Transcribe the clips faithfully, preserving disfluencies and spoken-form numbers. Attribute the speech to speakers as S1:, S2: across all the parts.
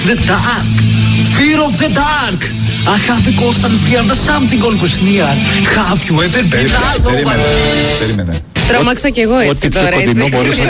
S1: The dark. Fear of the dark. I have a constant fear that something always near. Have you ever been out?
S2: Περίμενε, περίμενε.
S3: Τρόμαξα κι εγώ έτσι
S4: Ό,τι
S3: τώρα,
S4: πιο κοντινό μπορούσα.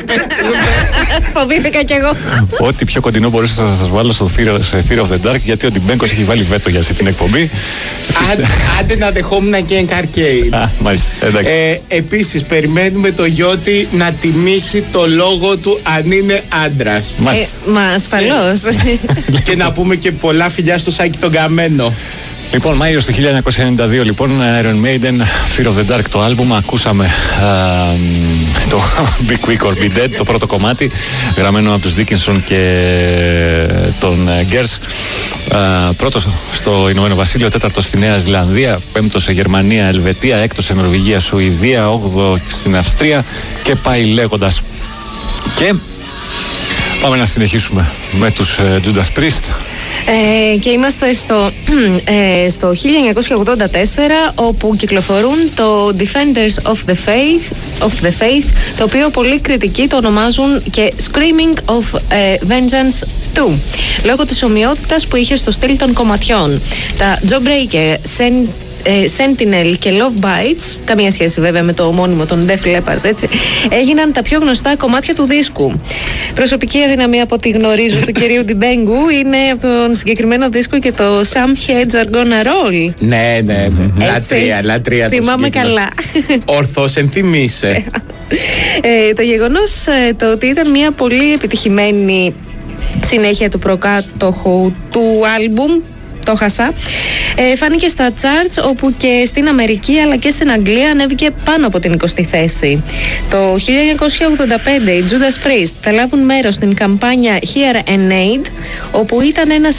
S3: Φοβήθηκα κι εγώ.
S4: Ό,τι πιο κοντινό μπορούσα να σας βάλω στο Fear, σε Fear of the Dark, γιατί ο Ντιμπέγκος έχει βάλει βέτο για αυτή την εκπομπή.
S5: Άντε να δεχόμουν και Arcade.
S4: Α, μάλιστα, εντάξει.
S5: Ε, επίσης, περιμένουμε το Γιώτη να τιμήσει το λόγο του αν είναι άντρας.
S4: Μάλιστα.
S3: Ε, μα ασφαλώς.
S5: Και να πούμε και πολλά φιλιά στο Σάκη τον Καμένο.
S4: Λοιπόν, Μάιος του χίλια εννιακόσια ενενήντα δύο, λοιπόν, Iron Maiden, Fear of the Dark, το άλμπουμ. Ακούσαμε α, το Be Quick or Be Dead, το πρώτο κομμάτι, γραμμένο από τους Dickinson και τον Gers. Πρώτος στο Ηνωμένο Βασίλειο, τέταρτο στη Νέα Ζηλανδία, πέμπτο σε Γερμανία, Ελβετία, έκτο σε Νορβηγία, Σουηδία, όγδοο στην Αυστρία και πάει λέγοντας. Και πάμε να συνεχίσουμε με τους Judas Priest.
S3: Ε, και είμαστε στο, ε, στο χίλια εννιακόσια ογδόντα τέσσερα, όπου κυκλοφορούν το Defenders of the Faith, of the Faith, το οποίο πολλοί κριτικοί το ονομάζουν και Screaming of ε, Vengeance two, λόγω της ομοιότητας που είχε στο στυλ των κομματιών. Τα Jawbreaker, Sen, Sentinel και Love Bites, καμία σχέση βέβαια με το ομώνυμο των Def Leppard, έτσι, έγιναν τα πιο γνωστά κομμάτια του δίσκου. Προσωπική αδυναμία από ό,τι γνωρίζω του κυρίου Ντιμπέγκου είναι από τον συγκεκριμένο δίσκο και το Some Heads Are Gonna Roll.
S5: Ναι, ναι, ναι. Λατρεία, λατρεία.
S3: Θυμάμαι καλά.
S5: Ορθώς ενθυμίσαι.
S3: ε, το γεγονός ε, το ότι ήταν μια πολύ επιτυχημένη συνέχεια του προκάτοχου του άλμπουμ, το χασά, ε, φάνηκε στα charts, όπου και στην Αμερική αλλά και στην Αγγλία ανέβηκε πάνω από την εικοστή θέση. Το χίλια εννιακόσια ογδόντα πέντε οι Judas Priest θα λάβουν μέρος στην καμπάνια Hear and Aid, όπου ήταν ένας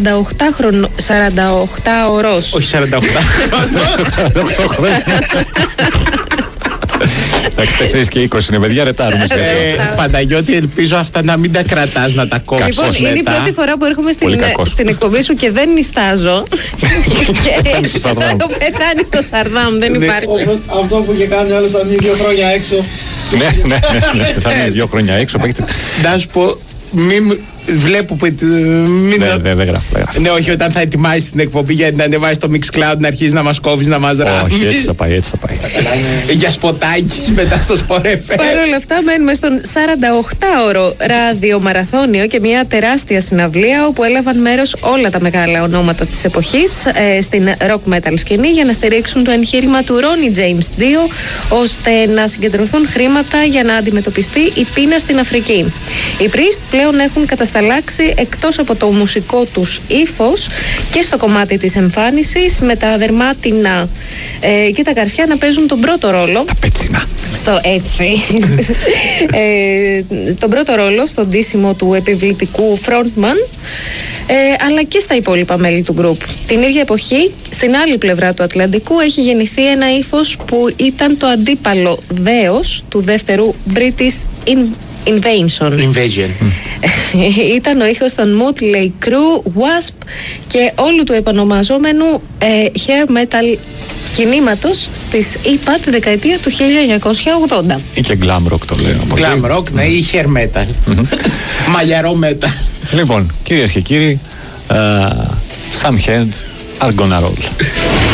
S3: σαρανταοκτάωρος.
S5: Όχι σαράντα οκτώ χρόνια.
S4: Εντάξει, τέσσερα και είκοσι είναι, παιδιά, ρετάρουμε.
S5: Ε, Παναγιώτη, ελπίζω αυτά να μην τα κρατάς, να τα κόψεις.
S3: Λοιπόν,
S5: μετά.
S3: είναι η πρώτη φορά που έρχομαι στην, στην εκπομπή σου και δεν νιστάζω. Και θα το πεθάνει στο Σαρδάμ, δεν υπάρχει.
S6: Αυτό που είχε κάνει άλλο θα μείνει δύο χρόνια έξω.
S4: Ναι, ναι, ναι, θα μείνει δύο χρόνια έξω.
S5: Να σου πω, μην βλέπω που.
S4: Δεν γράφω.
S5: Ναι, όχι, όταν θα ετοιμάσει την εκπομπή για να ανεβάσει το Mixcloud να αρχίσει να μα κόβει, να μα ράβει.
S4: Όχι, έτσι θα πάει, έτσι θα πάει.
S5: Για σποτάκι μετά στο Sport εφ εμ.
S3: Παρ' όλα αυτά, μένουμε στον σαρανταοκτάωρο ραδιομαραθώνιο και μια τεράστια συναυλία όπου έλαβαν μέρος όλα τα μεγάλα ονόματα της εποχής ε, στην rock metal σκηνή για να στηρίξουν το εγχείρημα του Ronnie James δύο, ώστε να συγκεντρωθούν χρήματα για να αντιμετωπιστεί η πείνα στην Αφρική. Οι Priest πλέον έχουν κατασταλάξει εκτός από το μουσικό τους ύφος και στο κομμάτι της εμφάνισης, με τα δερμάτινα ε, και τα καρφιά να παίζουν τον πρώτο ρόλο.
S4: Τα πέτσινα.
S3: Στο έτσι. ε, τον πρώτο ρόλο στον ντύσιμο του επιβλητικού frontman, ε, αλλά και στα υπόλοιπα μέλη του γκρουπ. Την ίδια εποχή, στην άλλη πλευρά του Ατλαντικού, έχει γεννηθεί ένα ύφος που ήταν το αντίπαλο δέος του δεύτερου British in- Invasion.
S5: Invasion.
S3: Ήταν ο ήχος των Motley Crue, Wasp και όλου του επανομαζόμενου ε, hair metal κινήματος στις ΙΠΑ τη δεκαετία του χίλια εννιακόσια ογδόντα.
S4: Ή και glam rock το λέω.
S5: Glam rock, ναι, ή hair metal. Μαλλιαρό metal.
S4: Λοιπόν, κυρίες και κύριοι, uh, Some Heads Are Gonna Roll.